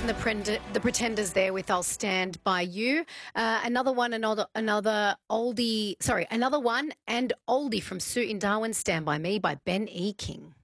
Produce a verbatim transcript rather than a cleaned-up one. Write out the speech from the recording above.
and the, Prend- the Pretenders there with "I'll Stand by You." Uh, another one, another another oldie. Sorry, another one and oldie from Sue in Darwin, "Stand by Me" by Ben E. King.